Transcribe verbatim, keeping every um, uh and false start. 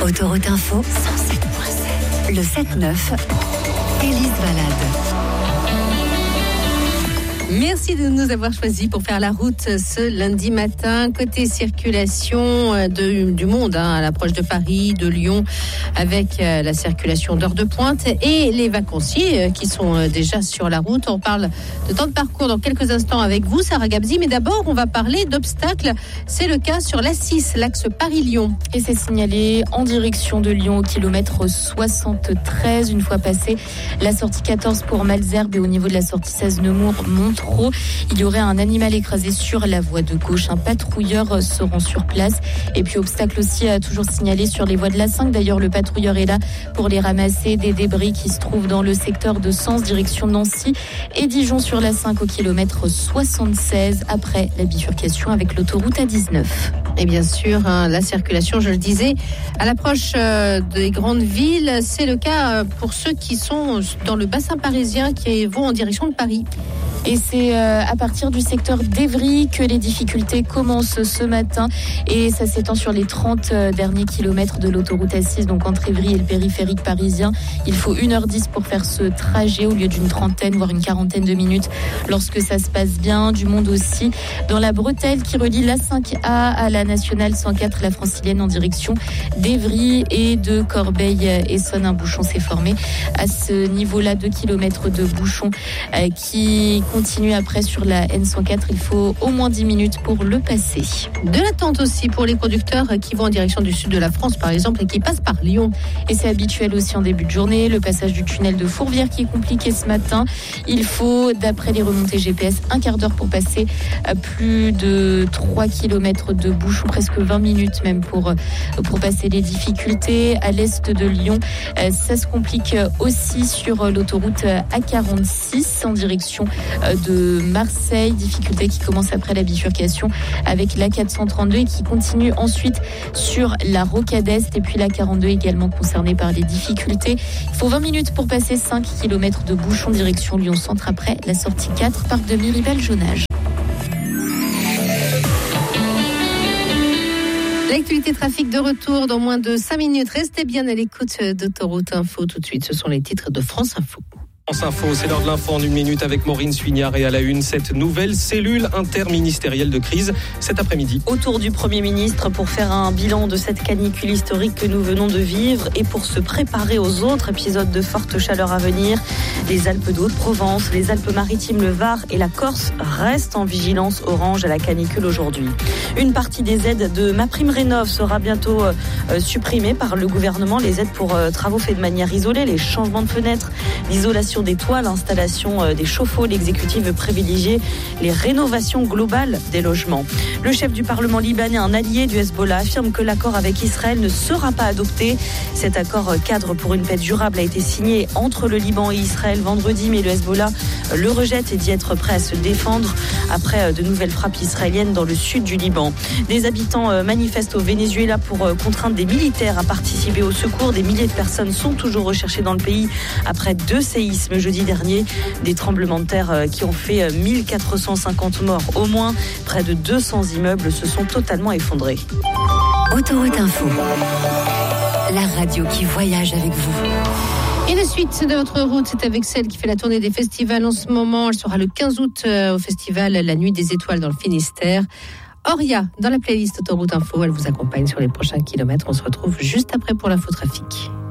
Autoroute Info, cent sept virgule sept. Le sept neuf, Élise Balade. Merci de nous avoir choisis pour faire la route ce lundi matin. Côté circulation de, du monde, hein, à l'approche de Paris, de Lyon, avec euh, la circulation d'heures de pointe et les vacanciers euh, qui sont euh, déjà sur la route. On parle de temps de parcours dans quelques instants avec vous, Sarah Gabzi. Mais d'abord, on va parler d'obstacles. C'est le cas sur l'A six, l'axe Paris-Lyon. Et c'est signalé en direction de Lyon au kilomètre soixante-treize. Une fois passé la sortie quatorze pour Malesherbes et au niveau de la sortie seize Nemours-Montreux, il y aurait un animal écrasé sur la voie de gauche. Un patrouilleur se rend sur place. Et puis obstacle aussi à toujours signalé sur les voies de l'A cinq. D'ailleurs, le patrouilleur est là pour les ramasser des débris qui se trouvent dans le secteur de Sens, direction Nancy et Dijon sur l'A cinq au kilomètre soixante-seize après la bifurcation avec l'autoroute A dix-neuf. Et bien sûr, hein, la circulation, je le disais, à l'approche euh, des grandes villes, c'est le cas pour ceux qui sont dans le bassin parisien qui vont en direction de Paris. Et c'est euh, à partir du secteur d'Evry que les difficultés commencent ce matin. Et ça s'étend sur les trente euh, derniers kilomètres de l'autoroute A six, donc entre Evry et le périphérique parisien. Il faut une heure dix pour faire ce trajet au lieu d'une trentaine, voire une quarantaine de minutes lorsque ça se passe bien. Du monde aussi dans la bretelle qui relie l'A cinq A à la nationale cent quatre, la francilienne, en direction d'Evry et de Corbeil-Essonnes. Un bouchon s'est formé à ce niveau-là, deux kilomètres de bouchon euh, qui continue après sur la N cent quatre. Il faut au moins dix minutes pour le passer. De l'attente aussi pour les conducteurs qui vont en direction du sud de la France, par exemple, et qui passent par Lyon. Et c'est habituel aussi en début de journée. Le passage du tunnel de Fourvière qui est compliqué ce matin. Il faut, d'après les remontées G P S, un quart d'heure pour passer à plus de trois kilomètres de bouchon, presque vingt minutes même pour, pour passer les difficultés. À l'est de Lyon, ça se complique aussi sur l'autoroute A quarante-six en direction de Marseille, difficulté qui commence après la bifurcation avec la quatre cent trente-deux et qui continue ensuite sur la Rocade Est et puis la quarante-deux également concernée par les difficultés. Il faut vingt minutes pour passer cinq kilomètres de bouchon direction Lyon-Centre après la sortie quatre, parc de Miribel-Jonage. L'actualité trafic de retour dans moins de cinq minutes. Restez bien à l'écoute d'Autoroute Info. Tout de suite, ce sont les titres de France Info. France Info, c'est l'heure de l'info en une minute avec Maureen Suignard et à la une, cette nouvelle cellule interministérielle de crise cet après-midi. Autour du Premier ministre pour faire un bilan de cette canicule historique que nous venons de vivre et pour se préparer aux autres épisodes de forte chaleur à venir. Les Alpes de Haute-Provence, les Alpes-Maritimes, le Var et la Corse restent en vigilance orange à la canicule aujourd'hui. Une partie des aides de MaPrimeRénov' sera bientôt euh, supprimée par le gouvernement. Les aides pour euh, travaux faits de manière isolée, les changements de fenêtres, l'isolation des toits, l'installation des chauffe-eau. L'exécutif veut privilégier les rénovations globales des logements. Le chef du Parlement libanais, un allié du Hezbollah, affirme que l'accord avec Israël ne sera pas adopté. Cet accord cadre pour une paix durable a été signé entre le Liban et Israël vendredi, mais le Hezbollah le rejette et dit être prêt à se défendre après de nouvelles frappes israéliennes dans le sud du Liban. Des habitants manifestent au Venezuela pour contraindre des militaires à participer au secours. Des milliers de personnes sont toujours recherchées dans le pays après deux séismes jeudi dernier, des tremblements de terre qui ont fait mille quatre cent cinquante morts au moins. Près de deux cents immeubles se sont totalement effondrés. Autoroute Info, la radio qui voyage avec vous. Et la suite de votre route, c'est avec celle qui fait la tournée des festivals en ce moment. Elle sera le quinze août au festival La Nuit des Étoiles dans le Finistère. Auria, dans la playlist Autoroute Info, elle vous accompagne sur les prochains kilomètres. On se retrouve juste après pour l'infotrafic.